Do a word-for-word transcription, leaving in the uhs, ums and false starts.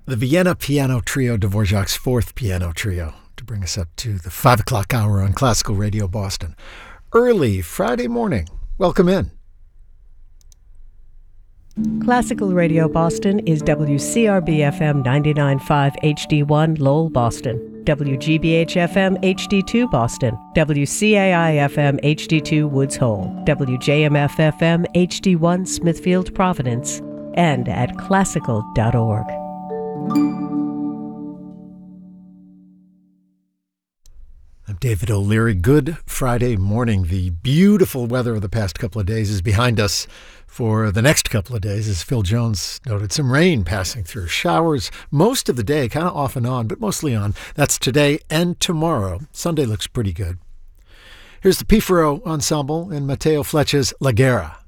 The Vienna Piano Trio, Dvorak's fourth piano trio, to bring us up to the five o'clock hour on Classical Radio Boston. Early Friday morning. Welcome in. Classical Radio Boston is W C R B F M ninety-nine point five H D one Lowell, Boston, W G B H F M H D two Boston, W C A I F M H D two Woods Hole, W J M F F M H D one Smithfield, Providence, and at classical dot org. I'm David O'Leary. Good Friday morning. The beautiful weather of the past couple of days is behind us for the next couple of days. As Phil Jones noted, some rain passing through. Showers most of the day, kind of off and on, but mostly on. That's today and tomorrow. Sunday looks pretty good. Here's the Pifaro Ensemble and Matteo Fleccia's La Guerra.